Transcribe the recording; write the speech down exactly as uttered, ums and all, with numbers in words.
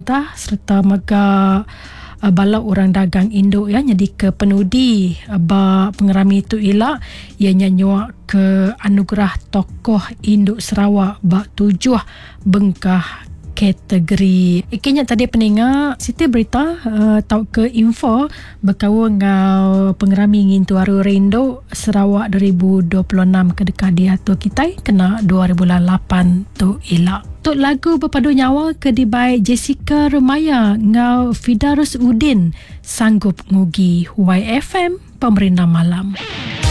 berita serta mega uh, bala orang dagang induk ya jadi ke penudi uh, ba pengerami itu ilak ia nyanyuak ke anugerah tokoh induk Sarawak ba tujuh bengkah kategori. Ikinya tadi pendengar Siti berita uh, tahu ke info berkawa ngau pengerami ngin tuaru Rindo Sarawak dua ribu dua puluh enam ke dekat dia tu kita kena dua ribu lapan tu ilak. Tok lagu berpadu nyawa ke dibaik Jessica Remaya ngau Fidarus Udin sanggup ngugi Y F M Pemerintah Malam.